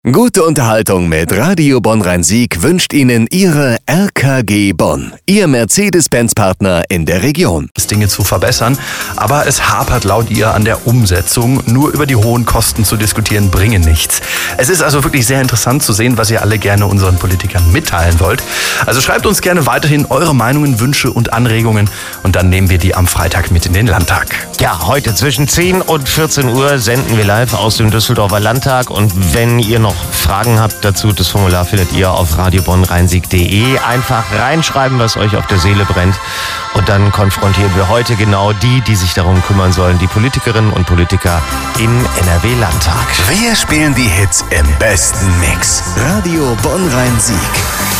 Gute Unterhaltung mit Radio Bonn-Rhein-Sieg wünscht Ihnen Ihre RKG Bonn, Ihr Mercedes-Benz-Partner in der Region. Dinge zu verbessern, aber es hapert laut ihr an der Umsetzung. Nur über die hohen Kosten zu diskutieren, bringen nichts. Es ist also wirklich sehr interessant zu sehen, was ihr alle gerne unseren Politikern mitteilen wollt. Also schreibt uns gerne weiterhin eure Meinungen, Wünsche und Anregungen und dann nehmen wir die am Freitag mit in den Landtag. Ja, heute zwischen 10 und 14 Uhr senden wir live aus dem Düsseldorfer Landtag und wenn ihr noch Fragen habt dazu, das Formular findet ihr auf radiobonnrheinsieg.de. Einfach reinschreiben, was euch auf der Seele brennt und dann konfrontieren wir heute genau die sich darum kümmern sollen, die Politikerinnen und Politiker im NRW-Landtag. Wir spielen die Hits im besten Mix. Radio Bonn-Rhein-Sieg.